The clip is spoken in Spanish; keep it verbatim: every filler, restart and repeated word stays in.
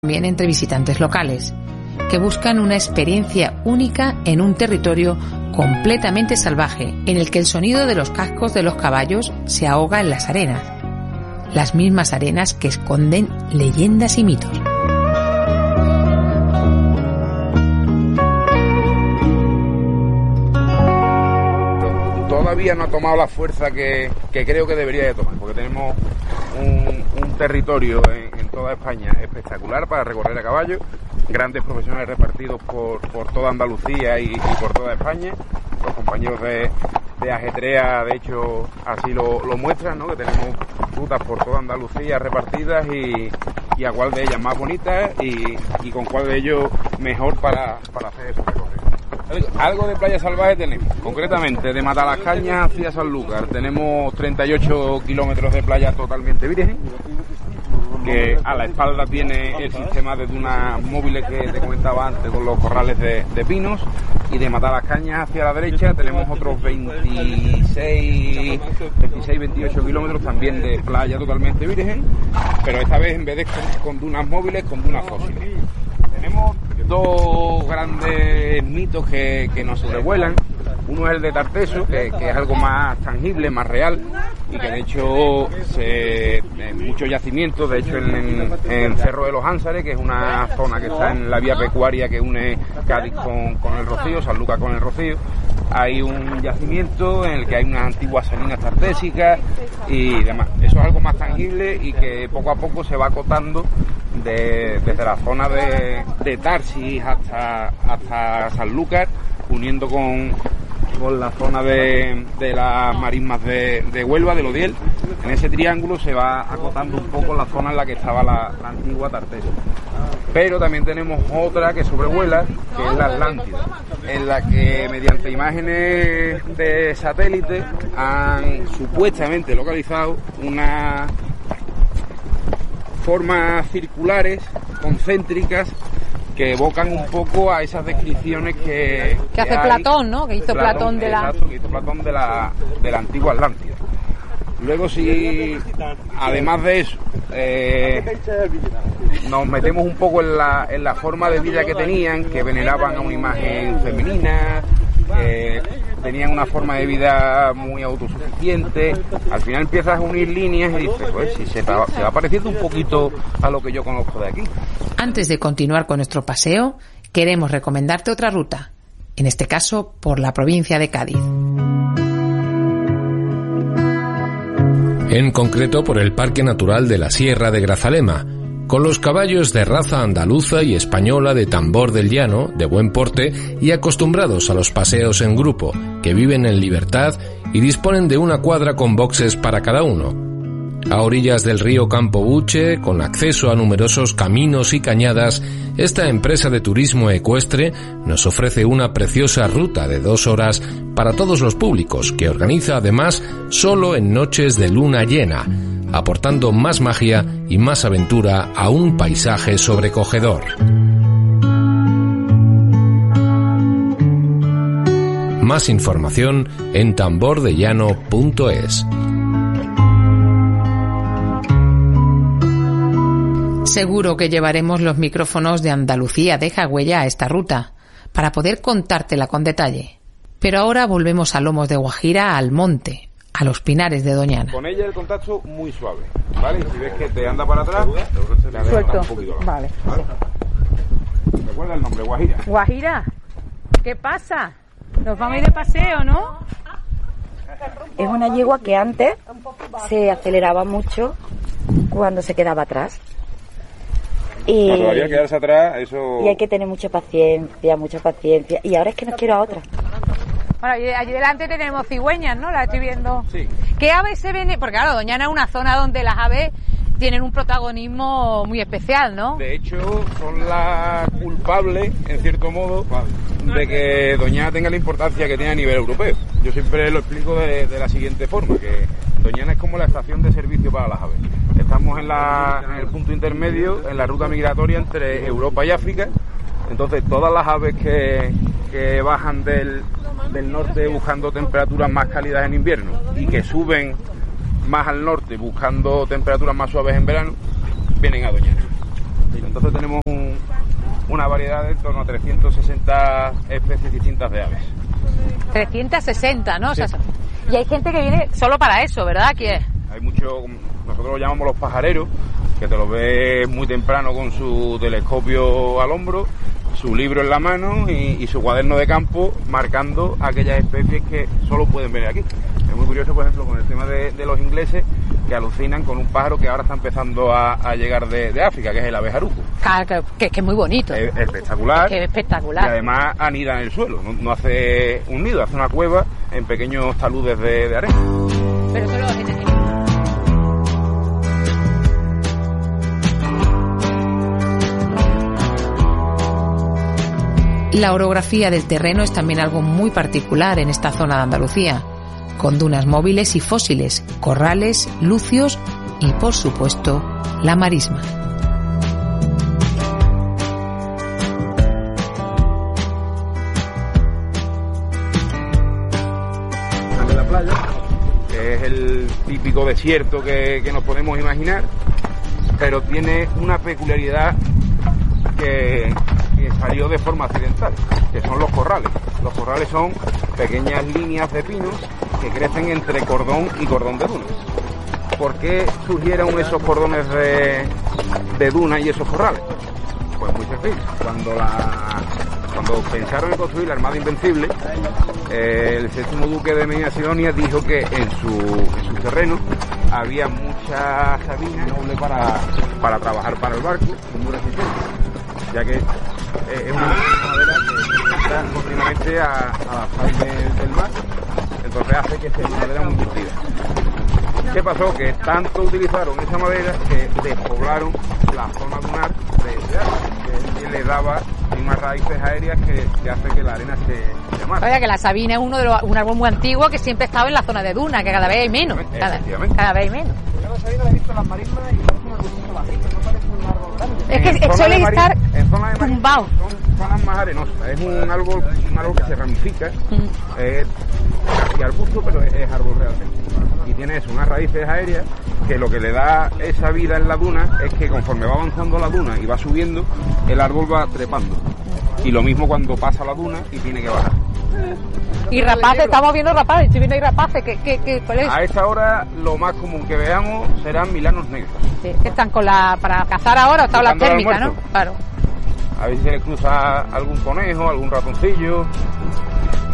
También entre visitantes locales, que buscan una experiencia única en un territorio completamente salvaje, en el que el sonido de los cascos de los caballos se ahoga en las arenas, las mismas arenas que esconden leyendas y mitos. Todavía no ha tomado la fuerza que, que creo que debería de tomar, porque tenemos un, un territorio en, en toda España espectacular para recorrer a caballo, grandes profesionales repartidos por, por toda Andalucía y, y por toda España. Los compañeros de, de Ajetrea, de hecho, así lo, lo muestran, ¿no? Que tenemos rutas por toda Andalucía repartidas y, y a cuál de ellas más bonitas y, y con cuál de ellos mejor para, para hacer esos recorridos. Algo de playa salvaje tenemos, concretamente de Matalascañas hacia Sanlúcar tenemos treinta y ocho kilómetros de playa totalmente virgen, que a la espalda tiene el sistema de dunas móviles que te comentaba antes con los corrales de, de pinos, y de Matalascañas hacia la derecha tenemos otros veintiséis, veintiocho kilómetros también de playa totalmente virgen, pero esta vez en vez de con, con dunas móviles, con dunas fósiles. Tenemos dos grandes mitos que, que nos sobrevuelan. Uno es el de Tarteso, que, que es algo más tangible, más real, y que de hecho se, en muchos yacimientos, de hecho en, en, en Cerro de los Ánsares, que es una zona que está en la vía pecuaria que une Cádiz con, con el Rocío, Sanlúcar con el Rocío, hay un yacimiento en el que hay unas antiguas salinas tartésicas y demás. Eso es algo más tangible y que poco a poco se va acotando de, desde la zona de, de Tarsis hasta, hasta Sanlúcar, uniendo con, con la zona de, de las marismas de, de Huelva, de Lodiel. En ese triángulo se va acotando un poco la zona en la que estaba la, la antigua Tarteso. Pero también tenemos otra que sobrevuela, que es la Atlántida, en la que mediante imágenes de satélite han supuestamente localizado unas formas circulares, concéntricas, que evocan un poco a esas descripciones que... Que, que hace hay, Platón, ¿no? Que hizo Platón, Platón de la... Exacto, que hizo Platón de la, de la antigua Atlántida. Luego, si además de eso eh, nos metemos un poco en la, en la forma de vida que tenían, que veneraban a una imagen femenina, eh, tenían una forma de vida muy autosuficiente, al final empiezas a unir líneas y dices, pues si se, se va pareciendo un poquito a lo que yo conozco de aquí. Antes de continuar con nuestro paseo, queremos recomendarte otra ruta, en este caso por la provincia de Cádiz. En concreto por el Parque Natural de la Sierra de Grazalema, con los caballos de raza andaluza y española de tambor del llano, de buen porte y acostumbrados a los paseos en grupo, que viven en libertad y disponen de una cuadra con boxes para cada uno. A orillas del río Campo Buche, con acceso a numerosos caminos y cañadas, esta empresa de turismo ecuestre nos ofrece una preciosa ruta de dos horas para todos los públicos, que organiza además solo en noches de luna llena, aportando más magia y más aventura a un paisaje sobrecogedor. Más información en tambor de llano punto es. Seguro que llevaremos los micrófonos de Andalucía Deja Huella a esta ruta, para poder contártela con detalle. Pero ahora volvemos a Lomos de Guajira, al monte, a los pinares de Doñana. Con ella el contacto muy suave, ¿vale? Si ves que te anda para atrás, te suelto. Un poquito más, vale. ¿vale? ¿Recuerda el nombre? Guajira. Guajira, ¿qué pasa? Nos vamos a ir de paseo, ¿no? Es una yegua que antes se aceleraba mucho cuando se quedaba atrás. Y, no, todavía quedarse atrás, eso... Y hay que tener mucha paciencia, mucha paciencia. Y ahora es que no quiero a otra. Bueno, allí delante tenemos cigüeñas, ¿no? La estoy viendo. Sí. ¿Qué aves se ven? Porque claro, Doñana es una zona donde las aves tienen un protagonismo muy especial, ¿no? De hecho, son las culpables, en cierto modo, de que Doñana tenga la importancia que tiene a nivel europeo. Yo siempre lo explico de, de la siguiente forma, que Doñana es como la estación de servicio para las aves. Estamos en, la, en el punto intermedio, en la ruta migratoria entre Europa y África. Entonces, todas las aves que, que bajan del, del norte buscando temperaturas más cálidas en invierno y que suben más al norte buscando temperaturas más suaves en verano, vienen a Doñana. Entonces tenemos un, una variedad de en torno a trescientas sesenta especies distintas de aves. trescientas sesenta, ¿no? Sí. O sea, y hay gente que viene solo para eso, ¿verdad? Aquí es. Hay mucho, nosotros lo llamamos los pajareros, que te los ves muy temprano con su telescopio al hombro, su libro en la mano y, y su cuaderno de campo marcando aquellas especies que solo pueden venir aquí. Es muy curioso, por ejemplo, con el tema de, de los ingleses, que alucinan con un pájaro que ahora está empezando a, a llegar de, de África, que es el abejaruco. Claro, que, que, que es muy bonito. Es espectacular. Que es espectacular. Y además anida en el suelo, no, no hace un nido, hace una cueva en pequeños taludes de, de arena. Pero eso lo gente tiene. La orografía del terreno es también algo muy particular en esta zona de Andalucía, con dunas móviles y fósiles, corrales, lucios y, por supuesto, la marisma. De la playa, que es el típico desierto que, que nos podemos imaginar, pero tiene una peculiaridad que, que salió de forma accidental, que son los corrales. Los corrales son pequeñas líneas de pinos que crecen entre cordón y cordón de dunas. ¿Por qué surgieron esos cordones de, de duna y esos corrales? Pues muy sencillo. Cuando, la, cuando pensaron en construir la Armada Invencible, eh, el séptimo duque de Medina Sidonia dijo que en su, en su terreno había mucha sabina noble para, para trabajar para el barco, muy resistente, ya que eh, es una madera que se encuentra continuamente a, a la sal del, del mar, entonces hace que sea una madera muy curtida. ¿Qué pasó? Que tanto utilizaron esa madera que despoblaron la zona dunar de ese árbol, que le daba unas raíces aéreas que, que hace que la arena se, se amase. Oiga, que la sabina es uno de los, un árbol muy antiguo que siempre estaba en la zona de duna, que cada vez hay menos. Cada, cada vez hay menos. Yo la sabina la he visto en las marismas y parece una cosita bajita, no parece un árbol grande. Es que En suele zona de estar mari- en zona de mari- tumbado. Son zonas más arenosas. Es un árbol, un árbol que se ramifica, es casi arbusto, pero es, es árbol realmente. Y tiene eso, unas raíces aéreas que lo que le da esa vida en la duna es que conforme va avanzando la duna y va subiendo, el árbol va trepando. Y lo mismo cuando pasa la duna y tiene que bajar. Y rapaces, estamos viendo rapaces, estoy viendo ahí rapaces, que, que, que, ¿cuál es? A esta hora lo más común que veamos serán milanos negros. Sí, que están con la, para cazar ahora, está la Buscando el térmica, ¿no? almuerzo. Claro. A ver si se les cruza algún conejo, algún ratoncillo.